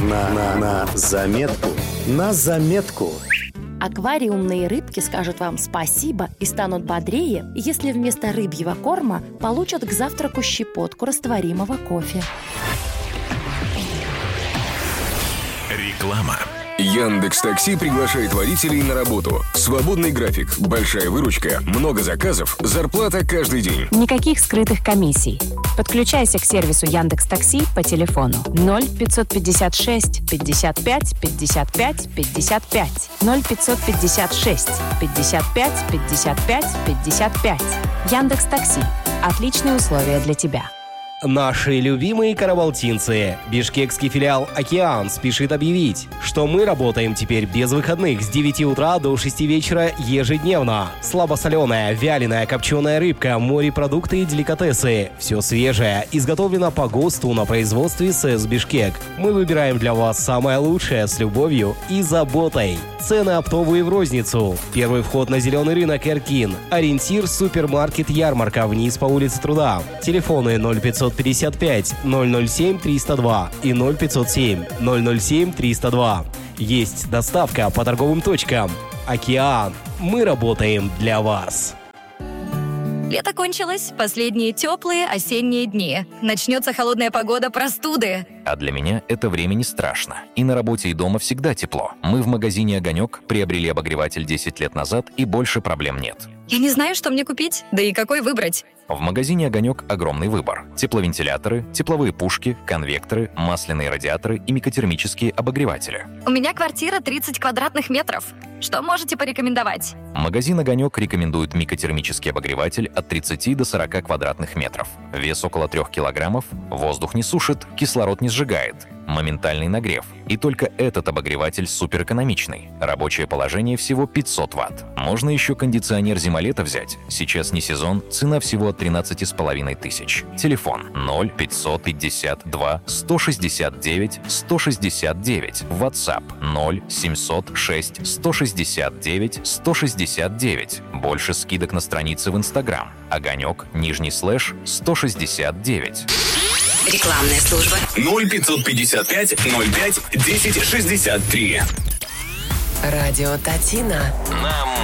На заметку. На заметку. Аквариумные рыбки скажут вам спасибо и станут бодрее, если вместо рыбьего корма получат к завтраку щепотку растворимого кофе. Реклама. Яндекс.Такси приглашает водителей на работу. Свободный график, большая выручка, много заказов, зарплата каждый день. Никаких скрытых комиссий. Подключайся к сервису Яндекс.Такси по телефону 0556 55 55 55 0556 55 55 55. Яндекс.Такси. Отличные условия для тебя. Наши любимые карабалтинцы. Бишкекский филиал «Океан» спешит объявить, что мы работаем теперь без выходных с 9 утра до 6 вечера ежедневно. Слабосоленая, вяленая, копченая рыбка, морепродукты и деликатесы. Все свежее, изготовлено по ГОСТу на производстве СЭС «Бишкек». Мы выбираем для вас самое лучшее с любовью и заботой. Цены оптовые в розницу. Первый вход на зеленый рынок Эркин. Ориентир супермаркет «Ярмарка» вниз по улице Труда. Телефоны 0555 007 302 и 0507 007 302. Есть доставка по торговым точкам. «Океан». Мы работаем для вас. Лето кончилось, последние теплые осенние дни. Начнется холодная погода, простуды. А для меня это время не страшно. И на работе, и дома всегда тепло. Мы в магазине «Огонек» приобрели обогреватель 10 лет назад, и больше проблем нет. Я не знаю, что мне купить, да и какой выбрать. В магазине «Огонек» огромный выбор. Тепловентиляторы, тепловые пушки, конвекторы, масляные радиаторы и микотермические обогреватели. У меня квартира 30 квадратных метров. Что можете порекомендовать? Магазин «Огонек» рекомендует микотермический обогреватель от 30 до 40 квадратных метров. Вес около 3 килограммов, воздух не сушит, кислород не сжигает. Моментальный нагрев. И только этот обогреватель суперэкономичный. Рабочее положение всего 500 ватт. Можно еще кондиционер зима-лето взять. Сейчас не сезон, цена всего от 13,5 тысяч. Телефон 0552 169 169. WhatsApp 0706 169 169. Больше скидок на странице в Instagram. Огонек, _169. Рекламная служба 0555 05 10 63. Радио Татина. Нам